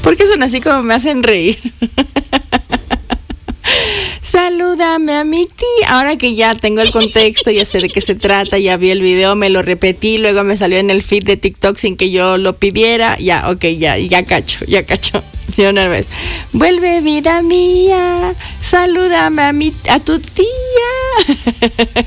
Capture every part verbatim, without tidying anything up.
¿Por qué son así como me hacen reír? Salúdame a mi tía. Ahora que ya tengo el contexto, ya sé de qué se trata, ya vi el video, me lo repetí, luego me salió en el feed de TikTok sin que yo lo pidiera. Ya, ok, ya, ya cacho, ya cacho. Sí, una vez. Vuelve vida mía, salúdame a mi, a tu tía.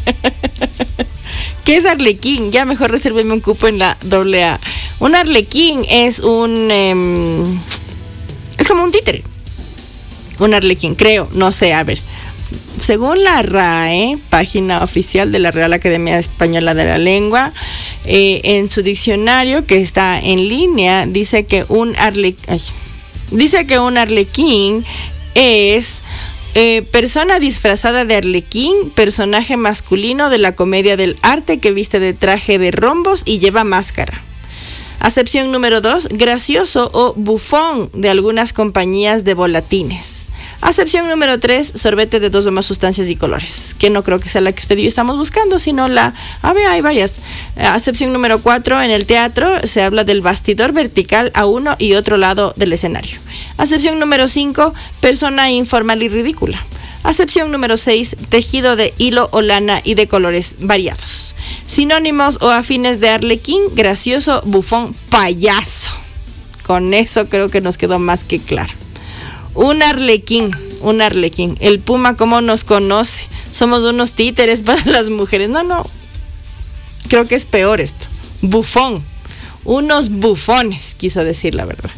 ¿Qué es arlequín? Ya mejor resérveme un cupo en la doble A. Un arlequín es un eh, es como un títere. Un arlequín, creo, no sé, a ver. Según la R A E, página oficial de la Real Academia Española de la Lengua, eh, en su diccionario que está en línea, dice que un arlequín, dice que un arlequín es eh, persona disfrazada de arlequín, personaje masculino de la comedia del arte que viste de traje de rombos y lleva máscara. Acepción número dos, gracioso o bufón de algunas compañías de volatines. Acepción número tres, sorbete de dos o más sustancias y colores, que no creo que sea la que usted y yo estamos buscando, sino la... A ver, hay varias. Acepción número cuatro, en el teatro se habla del bastidor vertical a uno y otro lado del escenario. Acepción número cinco, persona informal y ridícula. Acepción número seis, tejido de hilo o lana y de colores variados. Sinónimos o afines de arlequín, gracioso, bufón, payaso. Con eso creo que nos quedó más que claro. Un arlequín, un arlequín. El puma, ¿cómo nos conoce? Somos unos títeres para las mujeres. No, no. Creo que es peor esto. Bufón. Unos bufones, quiso decir la verdad.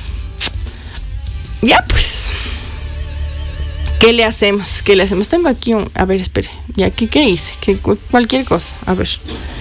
Ya pues. ¿Qué le hacemos? ¿Qué le hacemos? Tengo aquí un... A ver, espere. ¿Y aquí qué hice? ¿Qué, cualquier cosa. A ver.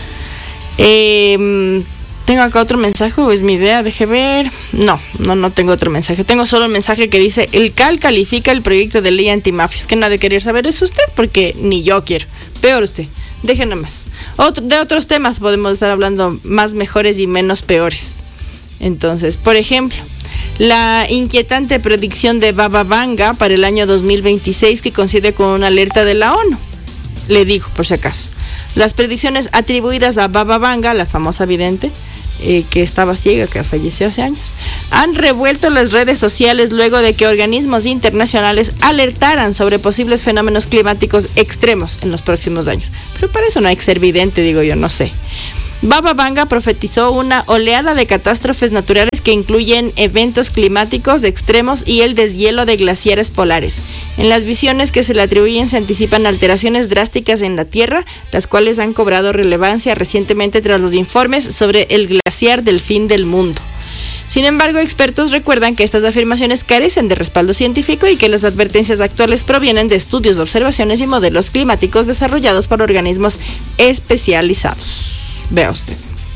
Eh, ¿Tengo acá otro mensaje o es mi idea? Deje ver. No, no, no tengo otro mensaje. Tengo solo el mensaje que dice: el C A L califica el proyecto de ley antimafias. Que nada de querer saber es usted, porque ni yo quiero. Peor usted. Déjenlo más. Otro, de otros temas podemos estar hablando, más mejores y menos peores. Entonces, por ejemplo... la inquietante predicción de Baba Vanga para el año dos mil veintiséis que coincide con una alerta de la ONU. Le digo, por si acaso. Las predicciones atribuidas a Baba Vanga, la famosa vidente, eh, que estaba ciega, que falleció hace años, han revuelto las redes sociales luego de que organismos internacionales alertaran sobre posibles fenómenos climáticos extremos en los próximos años. Pero para eso no hay que ser vidente, digo yo, no sé. Baba Vanga profetizó una oleada de catástrofes naturales que incluyen eventos climáticos extremos y el deshielo de glaciares polares. En las visiones que se le atribuyen se anticipan alteraciones drásticas en la Tierra, las cuales han cobrado relevancia recientemente tras los informes sobre el glaciar del fin del mundo. Sin embargo, expertos recuerdan que estas afirmaciones carecen de respaldo científico y que las advertencias actuales provienen de estudios, observaciones y modelos climáticos desarrollados por organismos especializados. Vea usted.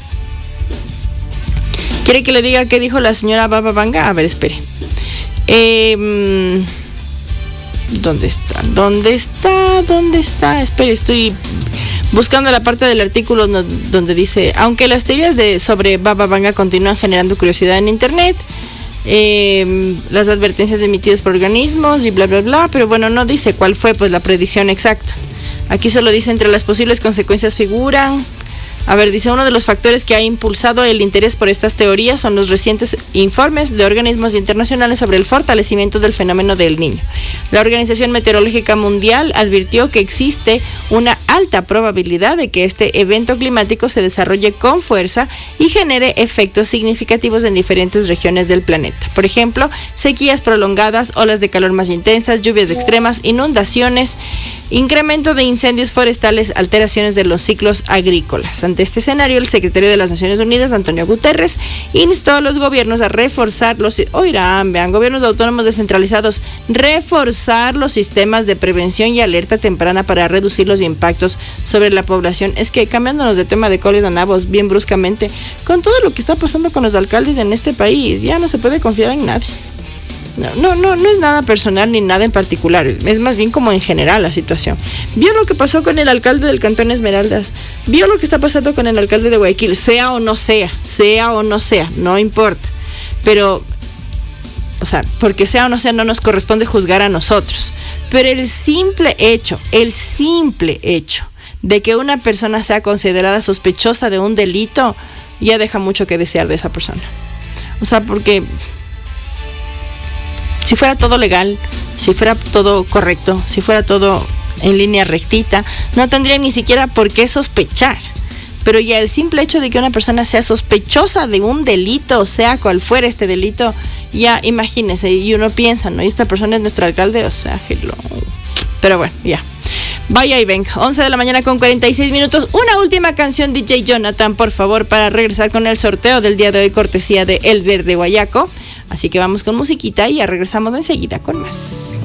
¿Quiere que le diga qué dijo la señora Baba Vanga? A ver, espere. Eh, ¿Dónde está? ¿Dónde está? ¿Dónde está? Espere, estoy buscando la parte del artículo no, donde dice: aunque las teorías de, sobre Baba Vanga continúan generando curiosidad en internet, eh, las advertencias emitidas por organismos y bla, bla, bla, pero bueno, no dice cuál fue pues la predicción exacta. Aquí solo dice: entre las posibles consecuencias figuran... A ver, dice, uno de los factores que ha impulsado el interés por estas teorías son los recientes informes de organismos internacionales sobre el fortalecimiento del fenómeno del Niño. La Organización Meteorológica Mundial advirtió que existe una alta probabilidad de que este evento climático se desarrolle con fuerza y genere efectos significativos en diferentes regiones del planeta. Por ejemplo, sequías prolongadas, olas de calor más intensas, lluvias extremas, inundaciones, incremento de incendios forestales, alteraciones de los ciclos agrícolas. Ante este escenario, el secretario de las Naciones Unidas, Antonio Guterres, instó a los gobiernos a reforzar los, oirán, vean, gobiernos autónomos descentralizados, reforzar los sistemas de prevención y alerta temprana para reducir los impactos sobre la población. Es que, cambiándonos de tema de coles a nabos bien bruscamente, con todo lo que está pasando con los alcaldes en este país, ya no se puede confiar en nadie. No, no, no, no es nada personal ni nada en particular, es más bien como en general la situación. Vio lo que pasó con el alcalde del Cantón Esmeraldas, vio lo que está pasando con el alcalde de Guayaquil, sea o no sea, sea o no sea, no importa. Pero, o sea, porque sea o no sea, no nos corresponde juzgar a nosotros. Pero el simple hecho, el simple hecho de que una persona sea considerada sospechosa de un delito, ya deja mucho que desear de esa persona. O sea, porque... Si fuera todo legal, si fuera todo correcto, si fuera todo en línea rectita, no tendría ni siquiera por qué sospechar. Pero ya el simple hecho de que una persona sea sospechosa de un delito, sea cual fuera este delito, ya imagínese, y uno piensa, ¿no? Y esta persona es nuestro alcalde, o sea, hello. Pero bueno, ya. Vaya y venga, once de la mañana con cuarenta y seis minutos. Una última canción, D J Jonathan, por favor, para regresar con el sorteo del día de hoy, cortesía de El Verde Guayaco. Así que vamos con musiquita y ya regresamos enseguida con más.